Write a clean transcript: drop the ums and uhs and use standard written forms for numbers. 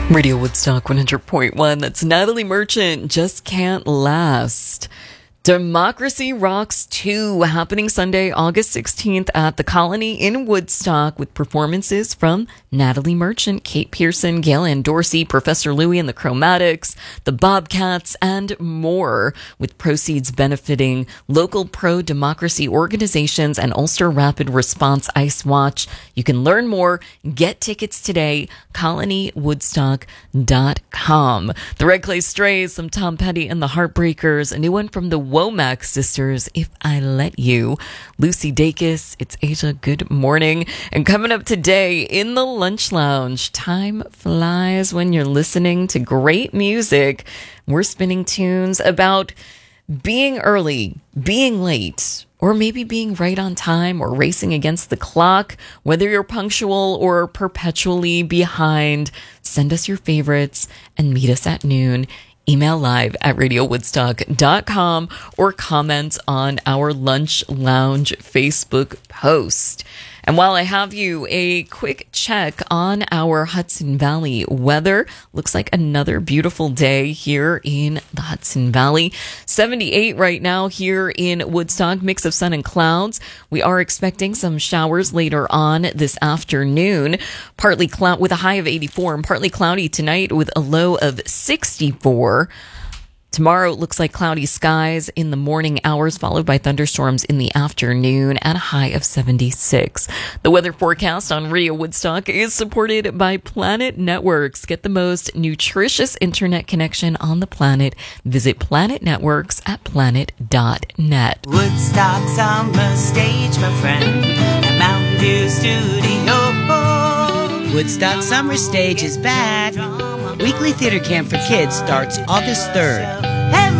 Radio Woodstock 100.1. That's Natalie Merchant. Just Can't Last. Democracy Rocks 2, happening Sunday, August 16th at the Colony in Woodstock with performances from Natalie Merchant, Kate Pearson, Gail Ann Dorsey, Professor Louie and the Chromatics, the Bobcats, and more, with proceeds benefiting local pro-democracy organizations and Ulster Rapid Response Ice Watch. You can learn more, get tickets today, colonywoodstock.com. The Red Clay Strays, some Tom Petty and the Heartbreakers, a new one from the Womack Sisters, If I Let You, Lucy Dacus, it's Asia, good morning. And coming up today in the Lunch Lounge, time flies when you're listening to great music. We're spinning tunes about being early, being late, or maybe being right on time or racing against the clock. Whether you're punctual or perpetually behind, send us your favorites and meet us at noon. Email live at radiowoodstock.com or comment on our Lunch Lounge Facebook post. And while I have you, a quick check on our Hudson Valley weather. Looks like another beautiful day here in the Hudson Valley. 78 right now here in Woodstock, mix of sun and clouds. We are expecting some showers later on this afternoon. Partly cloud with a high of 84 and partly cloudy tonight with a low of 64. Tomorrow, it looks like cloudy skies in the morning hours, followed by thunderstorms in the afternoon at a high of 76. The weather forecast on Radio Woodstock is supported by Planet Networks. Get the most nutritious internet connection on the planet. Visit Planet Networks at planet.net. Woodstock Summer Stage, my friend, at Mountain View Studio. Woodstock Summer Stage is back. Weekly theater camp for kids starts August 3rd.